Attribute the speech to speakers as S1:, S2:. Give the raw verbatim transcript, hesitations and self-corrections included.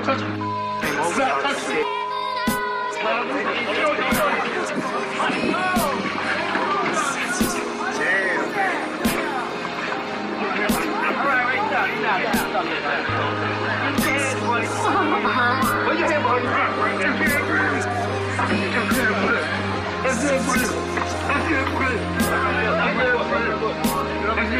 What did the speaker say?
S1: Don't touch me. Stop touching me. Put your hand behind your back.